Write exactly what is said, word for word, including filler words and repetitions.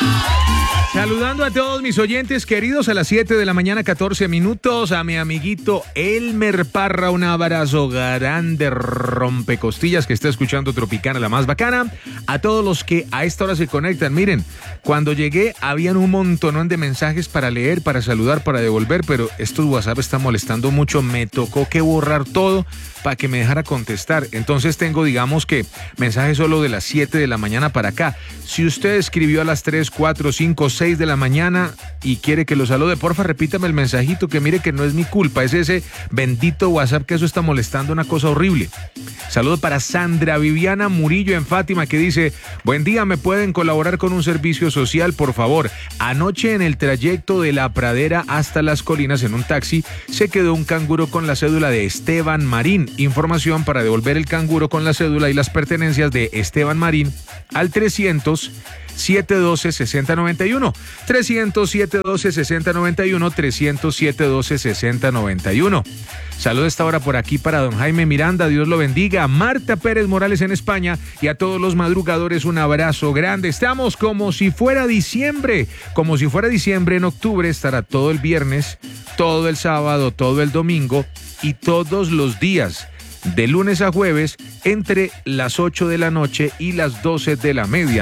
Saludando a todos mis oyentes queridos a las siete de la mañana, catorce minutos. A mi amiguito Elmer Parra, un abrazo grande, rompecostillas, que está escuchando Tropicana, la más bacana. A todos los que a esta hora se conectan. Miren, cuando llegué habían un montonón de mensajes para leer, para saludar, para devolver, pero estos WhatsApp están molestando mucho. Me tocó que borrar todo para que me dejara contestar. Entonces tengo, digamos que, mensajes solo de las siete de la mañana para acá. Si usted escribió a las tres, cuatro, cinco, seis de la mañana y quiere que lo salude, porfa, repítame el mensajito, que mire que no es mi culpa, es ese bendito WhatsApp que eso está molestando, una cosa horrible. Saludo para Sandra Viviana Murillo en Fátima, que dice: buen día, ¿me pueden colaborar con un servicio social, por favor? Anoche en el trayecto de La Pradera hasta Las Colinas en un taxi se quedó un canguro con la cédula de Esteban Marín. Información para devolver el canguro con la cédula y las pertenencias de Esteban Marín al trescientos, siete doce, sesenta noventa y uno. trescientos, siete doce, sesenta noventa y uno. trescientos, siete doce, sesenta noventa y uno. Saludo esta hora por aquí para don Jaime Miranda, Dios lo bendiga. Marta Pérez Morales en España, y a todos los madrugadores un abrazo grande. Estamos como si fuera diciembre, como si fuera diciembre. En octubre estará todo el viernes, todo el sábado, todo el domingo y todos los días, de lunes a jueves, entre las ocho de la noche y las doce de la media.